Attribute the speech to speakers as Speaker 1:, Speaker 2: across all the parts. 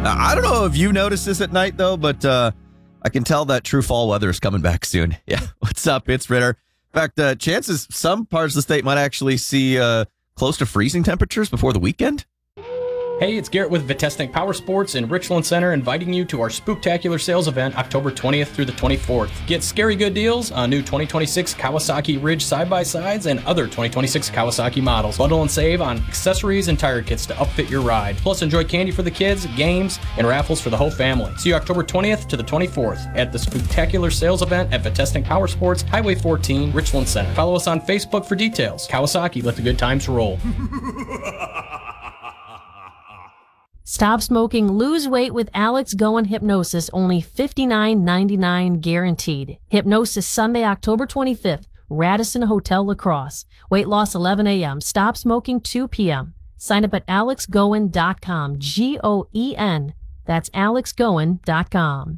Speaker 1: I don't know if you noticed this at night, though, but I can tell that true fall weather is coming back soon. Yeah, what's up? It's Ritter. In fact, chances some parts of the state might actually see close to freezing temperatures before the weekend.
Speaker 2: Hey, it's Garrett with Vitesnik Power Sports in Richland Center, inviting you to our Spooktacular sales event October 20th through the 24th. Get scary good deals on new 2026 Kawasaki Ridge side-by-sides and other 2026 Kawasaki models. Bundle and save on accessories and tire kits to upfit your ride. Plus, enjoy candy for the kids, games, and raffles for the whole family. See you October 20th to the 24th at the Spooktacular sales event at Vitesnik Power Sports, Highway 14, Richland Center. Follow us on Facebook for details. Kawasaki, let the good times roll.
Speaker 3: Stop smoking, lose weight with Alex Goen Hypnosis, only $59.99 guaranteed. Hypnosis Sunday, October 25th, Radisson Hotel La Crosse. Weight loss 11 a.m., stop smoking 2 p.m. Sign up at alexgoen.com, G-O-E-N. That's alexgoen.com.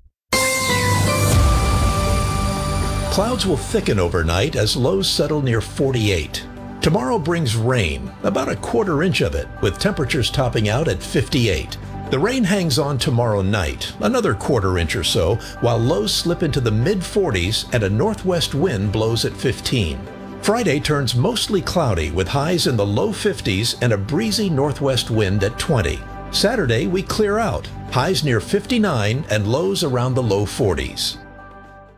Speaker 4: Clouds will thicken overnight as lows settle near 48. Tomorrow brings rain, about a quarter inch of it, with temperatures topping out at 58. The rain hangs on tomorrow night, another quarter inch or so, while lows slip into the mid-40s and a northwest wind blows at 15. Friday turns mostly cloudy with highs in the low 50s and a breezy northwest wind at 20. Saturday we clear out, highs near 59 and lows around the low 40s.